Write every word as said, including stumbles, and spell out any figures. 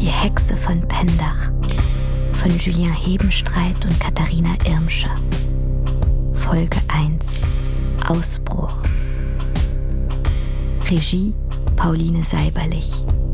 Die Hexe von Pendach von Julien Hebenstreit und Katharina Irmscher. Folge eins. Ausbruch. Regie Pauline Seiberlich.